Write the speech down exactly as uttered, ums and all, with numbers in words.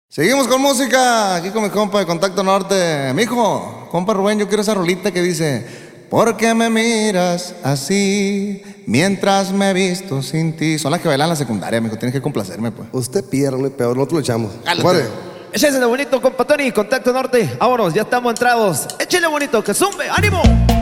Seguimos con música, aquí con mi compa de Contacto Norte. Mijo, compa Rubén, yo quiero esa rolita que dice: ¿por qué me miras así mientras me visto sin ti? Son las que bailan en la secundaria, mijo, tienes que complacerme, pues. Usted pierde, peor, nosotros lo echamos. Cálate. Échale bonito, compa Tony, Contacto Norte. Vámonos, ya estamos entrados. Échale bonito, que zumbe, ánimo.